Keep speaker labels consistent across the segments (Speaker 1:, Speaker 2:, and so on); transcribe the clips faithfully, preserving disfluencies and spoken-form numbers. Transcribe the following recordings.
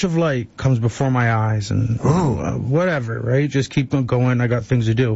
Speaker 1: flash of light comes before my eyes, and uh, whatever, right? Just keep on going. I got things to do.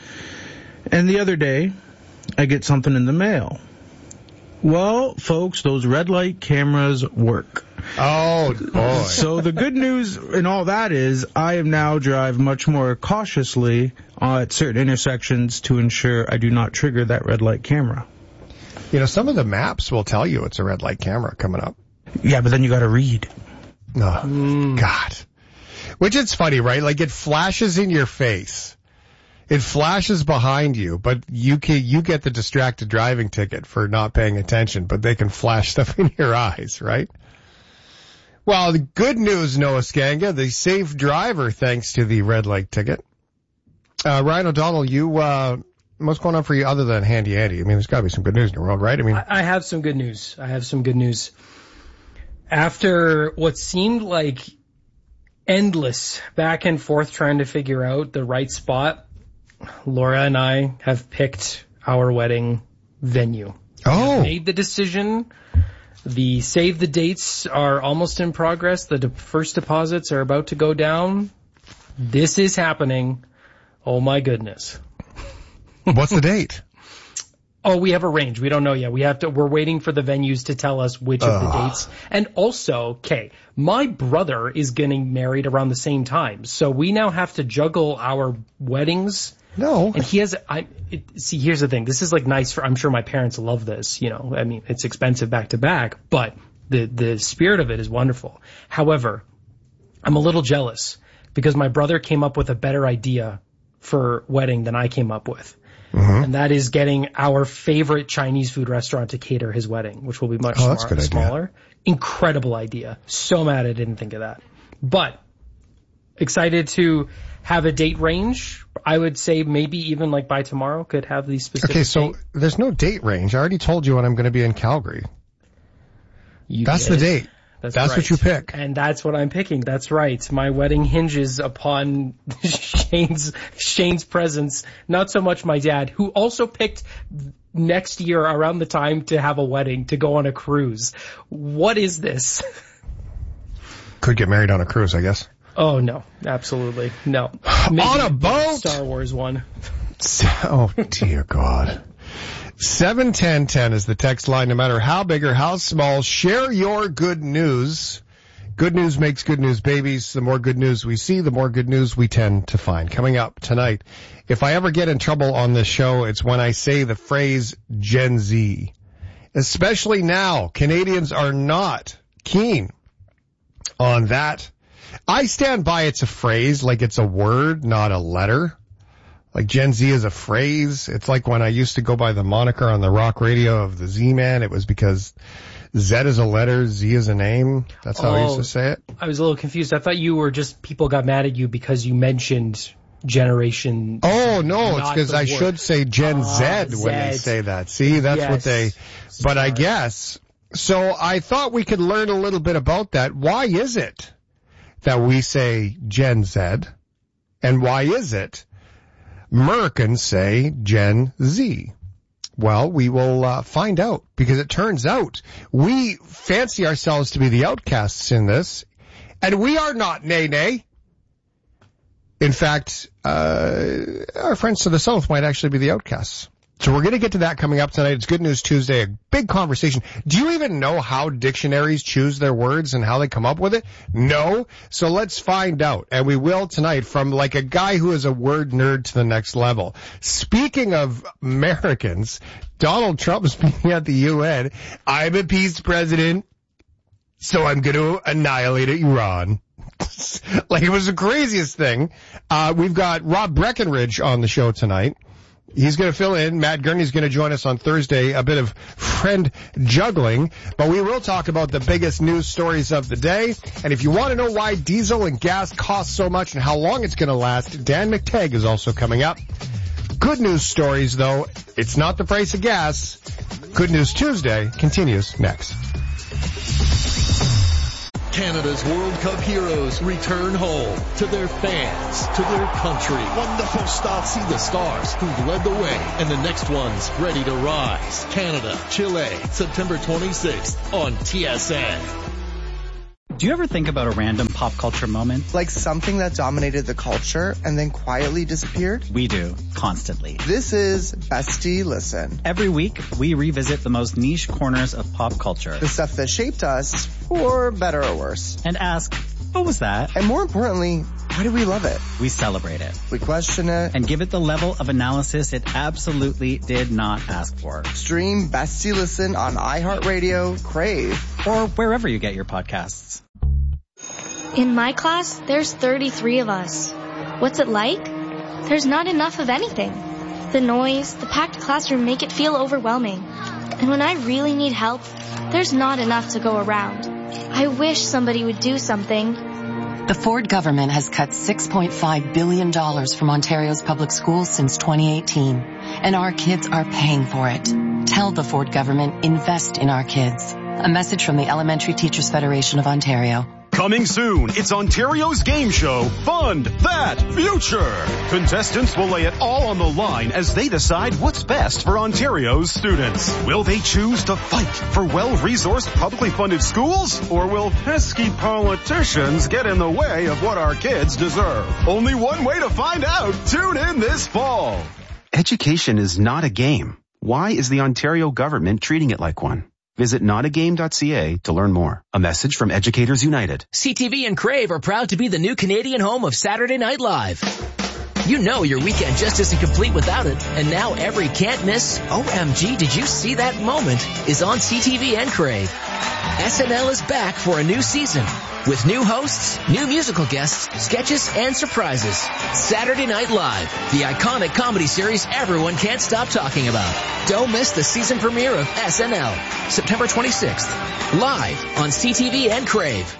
Speaker 1: And the other day, I get something in the mail. Well, folks, those red light cameras work.
Speaker 2: Oh, boy.
Speaker 1: So the good news in all that is I am now drive much more cautiously uh, at certain intersections to ensure I do not trigger that red light camera.
Speaker 2: You know, some of the maps will tell you it's a red light camera coming up.
Speaker 1: Yeah, but then you got to read.
Speaker 2: Oh, mm. God. Which it's funny, right? Like, it flashes in your face. It flashes behind you, but you can, you get the distracted driving ticket for not paying attention, but they can flash stuff in your eyes, right? Well, the good news, Noah Skanga, the safe driver thanks to the red light ticket. Uh, Ryan O'Donnell, you, uh, what's going on for you other than Handy Andy? I mean, there's got to be some good news in your world, right? I mean,
Speaker 3: I, I have some good news. I have some good news. After what seemed like endless back and forth trying to figure out the right spot, Laura and I have picked our wedding venue.
Speaker 2: Oh.
Speaker 3: We've made the decision. The save the dates are almost in progress. The de- first deposits are about to go down. This is happening. Oh my goodness.
Speaker 2: What's the date?
Speaker 3: Oh, we have a range. We don't know yet. We have to, we're waiting for the venues to tell us which of the dates. And also, okay, my brother is getting married around the same time. So we now have to juggle our weddings.
Speaker 2: No.
Speaker 3: And he has, I, it, see, here's the thing. This is like nice for, I'm sure my parents love this, you know, I mean, it's expensive back to back, but the, the spirit of it is wonderful. However, I'm a little jealous because my brother came up with a better idea for wedding than I came up with. Mm-hmm. And that is getting our favorite Chinese food restaurant to cater his wedding, which will be much
Speaker 2: oh,
Speaker 3: smart, smaller. Idea. Incredible idea. So mad I didn't think of that. But excited to have a date range. I would say maybe even like by tomorrow could have these specific
Speaker 2: Okay, so
Speaker 3: date.
Speaker 2: There's no date range. I already told you when I'm going to be in Calgary.
Speaker 3: You
Speaker 2: That's
Speaker 3: did.
Speaker 2: the date.
Speaker 3: That's,
Speaker 2: that's
Speaker 3: right.
Speaker 2: what you pick.
Speaker 3: And that's what I'm picking. That's right. My wedding hinges upon Shane's, Shane's presence. Not so much my dad, who also picked next year around the time to have a wedding, to go on a cruise. What is this?
Speaker 2: Could get married on a cruise, I guess.
Speaker 3: Oh, no. Absolutely. No. Maybe
Speaker 2: on a boat?
Speaker 3: Star Wars one.
Speaker 2: Oh, dear God. seven ten ten is the text line. No matter how big or how small, share your good news. Good news makes good news babies. The more good news we see, the more good news we tend to find. Coming up tonight, if I ever get in trouble on this show, it's when I say the phrase Gen Z. Especially now, Canadians are not keen on that. I stand by it's a phrase, like it's a word, not a letter. Like Gen Z is a phrase. It's like when I used to go by the moniker on the rock radio of the Z-Man. It was because Z is a letter, Z is a name. That's how
Speaker 3: oh,
Speaker 2: I used to say it.
Speaker 3: I was a little confused. I thought you were just, people got mad at you because you mentioned generation.
Speaker 2: Oh, no, it's because I word. should say Gen uh, Z when Z. They say that. See, that's yes. what they, but Sorry. I guess. So I thought we could learn a little bit about that. Why is it that we say Gen Z? And why is it Americans say Gen Z? Well, we will uh, find out, because it turns out we fancy ourselves to be the outcasts in this, and we are not, nay, nay. In fact, uh, our friends to the south might actually be the outcasts. So we're going to get to that coming up tonight. It's Good News Tuesday, a big conversation. Do you even know how dictionaries choose their words and how they come up with it? No. So let's find out. And we will tonight from like a guy who is a word nerd to the next level. Speaking of Americans, Donald Trump speaking at the U N. I'm a peace president, so I'm going to annihilate Iran. Like, it was the craziest thing. Uh, we've got Rob Breckenridge on the show tonight. He's going to fill in. Matt Gurney's going to join us on Thursday. A bit of friend juggling. But we will talk about the biggest news stories of the day. And if you want to know why diesel and gas cost so much and how long it's going to last, Dan McTagg is also coming up. Good news stories, though. It's not the price of gas. Good News Tuesday continues next.
Speaker 4: Canada's World Cup heroes return home to their fans, to their country. Wonderful start. See the stars who've led the way and the next one's ready to rise. Canada, Chile, September twenty-sixth on T S N.
Speaker 5: Do you ever think about a random pop culture moment?
Speaker 6: Like something that dominated the culture and then quietly disappeared?
Speaker 5: We do, constantly.
Speaker 6: This is Bestie Listen.
Speaker 5: Every week, we revisit the most niche corners of pop culture.
Speaker 6: The stuff that shaped us, for better or worse.
Speaker 5: And ask, what was that?
Speaker 6: And more importantly, why do we love it?
Speaker 5: We celebrate it.
Speaker 6: We question it.
Speaker 5: And give it the level of analysis it absolutely did not ask for.
Speaker 6: Stream Bestie Listen on iHeartRadio, Crave,
Speaker 5: or wherever you get your podcasts.
Speaker 7: In my class, there's thirty-three of us. What's it like? There's not enough of anything. The noise, the packed classroom make it feel overwhelming. And when I really need help, there's not enough to go around. I wish somebody would do something.
Speaker 8: The Ford government has cut six point five billion dollars from Ontario's public schools since twenty eighteen, and our kids are paying for it. Tell the Ford government, invest in our kids. A message from the Elementary Teachers Federation of Ontario.
Speaker 9: Coming soon, it's Ontario's game show, Fund That Future. Contestants will lay it all on the line as they decide what's best for Ontario's students. Will they choose to fight for well-resourced, publicly funded schools? Or will pesky politicians get in the way of what our kids deserve? Only one way to find out. Tune in this fall.
Speaker 10: Education is not a game. Why is the Ontario government treating it like one? Visit not a game dot c a to learn more. A message from Educators United.
Speaker 11: C T V and Crave are proud to be the new Canadian home of Saturday Night Live. You know your weekend just isn't complete without it, and now every can't miss, O M G, did you see that moment, is on C T V and Crave. S N L is back for a new season, with new hosts, new musical guests, sketches, and surprises. Saturday Night Live, the iconic comedy series everyone can't stop talking about. Don't miss the season premiere of S N L, September twenty-sixth, live on C T V and Crave.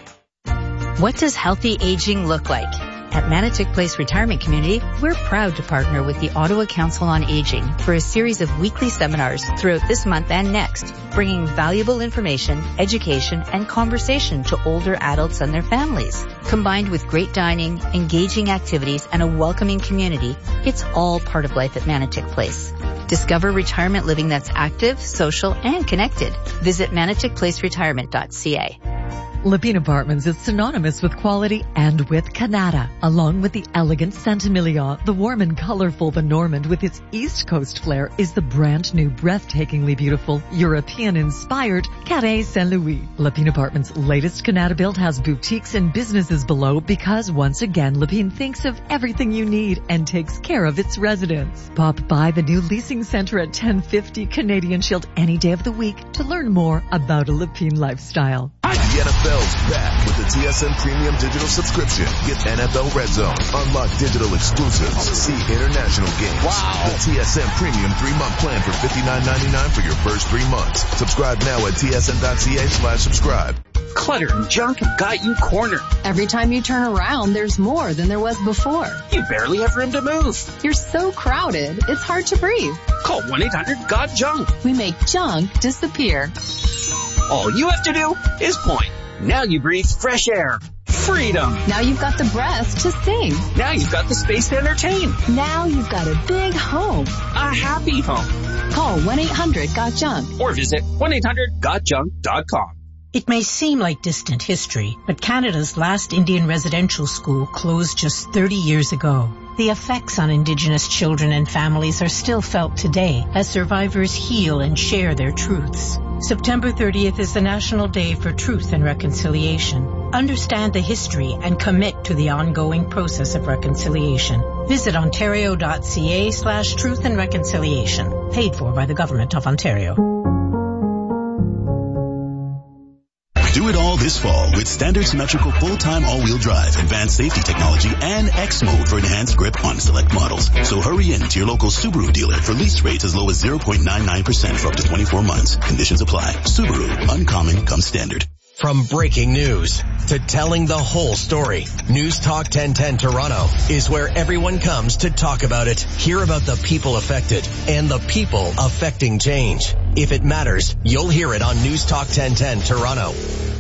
Speaker 12: What does healthy aging look like? At Manotick Place Retirement Community, we're proud to partner with the Ottawa Council on Aging for a series of weekly seminars throughout this month and next, bringing valuable information, education, and conversation to older adults and their families. Combined with great dining, engaging activities, and a welcoming community, it's all part of life at Manotick Place. Discover retirement living that's active, social, and connected. Visit manotick place retirement dot c a.
Speaker 13: Lepine Apartments is synonymous with quality and with Canada. Along with the elegant Saint-Emilion, the warm and colorful The Normand with its East Coast flair is the brand new, breathtakingly beautiful, European-inspired Carré Saint-Louis. Lepine Apartments' latest Canada build has boutiques and businesses below because once again, Lepine thinks of everything you need and takes care of its residents. Pop by the new leasing center at ten fifty Canadian Shield any day of the week to learn more about a Lepine lifestyle.
Speaker 4: The N F L's back with the T S N Premium Digital subscription. Get N F L Red Zone, unlock digital exclusives, see international games. Wow. The T S N Premium three-month plan for fifty-nine ninety-nine for your first three months. Subscribe now at T S N dot c a slash subscribe.
Speaker 14: Clutter and junk have got you cornered.
Speaker 15: Every time you turn around, there's more than there was before.
Speaker 14: You barely have room to move.
Speaker 15: You're so crowded, it's hard to breathe.
Speaker 14: Call one eight hundred got junk.
Speaker 15: We make junk disappear.
Speaker 14: All you have to do is point. Now you breathe fresh air. Freedom.
Speaker 15: Now you've got the breath to sing.
Speaker 14: Now you've got the space to entertain.
Speaker 15: Now you've got a big home.
Speaker 14: A happy home.
Speaker 15: Call one eight hundred got junk.
Speaker 14: Or visit one eight hundred got junk dot com.
Speaker 16: It may seem like distant history, but Canada's last Indian residential school closed just thirty years ago. The effects on Indigenous children and families are still felt today as survivors heal and share their truths. September thirtieth is the National Day for Truth and Reconciliation. Understand the history and commit to the ongoing process of reconciliation. Visit ontario dot c a slash truth and reconciliation. Paid for by the Government of Ontario.
Speaker 17: Do it all this fall with standard symmetrical full-time all-wheel drive, advanced safety technology, and X-Mode for enhanced grip on select models. So hurry in to your local Subaru dealer for lease rates as low as zero point nine nine percent for up to twenty-four months. Conditions apply. Subaru. Uncommon comes standard.
Speaker 18: From breaking news to telling the whole story, News Talk ten ten Toronto is where everyone comes to talk about it, hear about the people affected, and the people affecting change. If it matters, you'll hear it on News Talk ten ten Toronto.